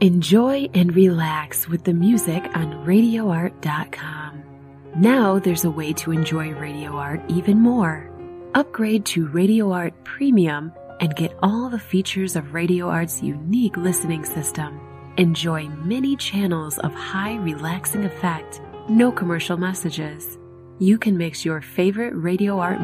Enjoy and relax with the music on RadioArt.com. Now there's a way to enjoy Radio Art even more. Upgrade to Radio Art Premium and get all the features of Radio Art's unique listening system. Enjoy many channels of high relaxing effect, no commercial messages. You can mix your favorite Radio Art